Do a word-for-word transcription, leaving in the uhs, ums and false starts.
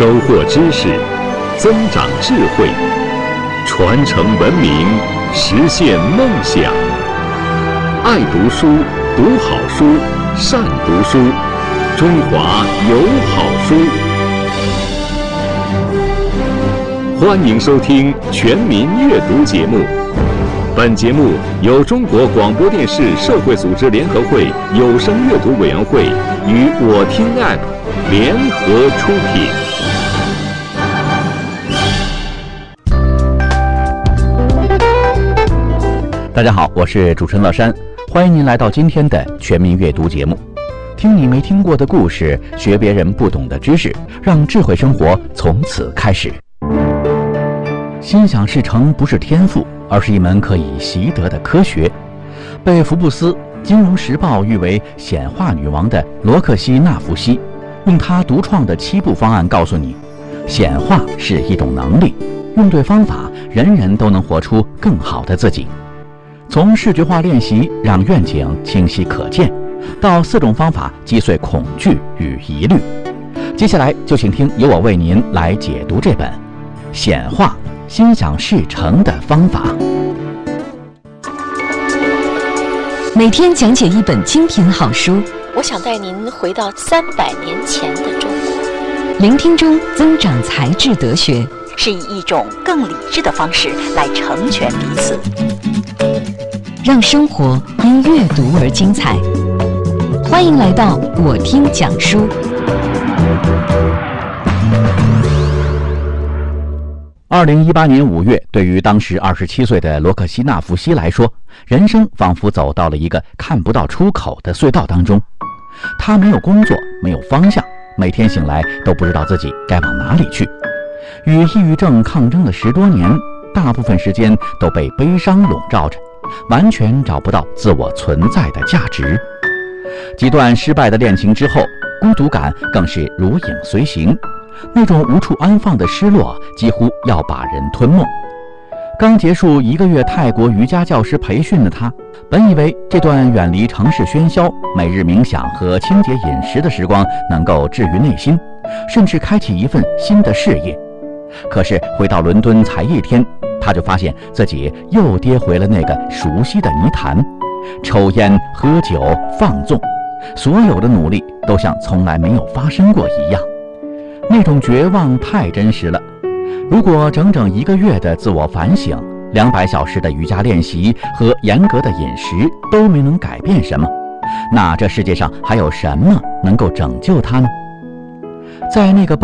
收获知识，增长智慧，传承文明，实现梦想。爱读书，读好书，善读书，中华有好书。欢迎收听全民阅读节目。本节目由中国广播电视社会组织联合会有声阅读委员会与我听 App 联合出品。 大家好，我是主持人乐山，欢迎您来到今天的全民阅读节目。听你没听过的故事，学别人不懂的知识，让智慧生活从此开始。心想事成不是天赋，而是一门可以习得的科学。被福布斯、金融时报誉为显化女王的罗克西纳福西，用她独创的七步方案告诉你，显化是一种能力，用对方法，人人都能活出更好的自己。从视觉化练习让愿景清晰可见，到四种方法击碎恐惧与疑虑。接下来就请听由我为您来解读这本《显化心想事成的方法》。 每天讲解一本精品好书， 我想带您回到三百年前的中国。 聆听中增长才智德学， 是以一种更理智的方式来成全彼此， 让生活因阅读而精彩。欢迎来到我听讲书。 二零一八年五月，对于当时二十七岁的罗克西纳福西来说，人生仿佛走到了一个看不到出口的隧道当中。他没有工作，没有方向，每天醒来都不知道自己该往哪里去。与抑郁症抗争了十多年，大部分时间都被悲伤笼罩着，完全找不到自我存在的价值。几段失败的恋情之后，孤独感更是如影随形，那种无处安放的失落几乎要把人吞没。刚结束一个月泰国瑜伽教师培训的他，本以为这段远离城市喧嚣、每日冥想和清洁饮食的时光能够治愈内心，甚至开启一份新的事业。可是回到伦敦才一天，他就发现自己又跌回了那个熟悉的泥潭，抽烟、喝酒、放纵，所有的努力都像从来没有发生过一样。那种绝望太真实了。如果整整一个月的自我反省、两百小时的瑜伽练习和严格的饮食都没能改变什么，那这世界上还有什么能够拯救他呢？在那个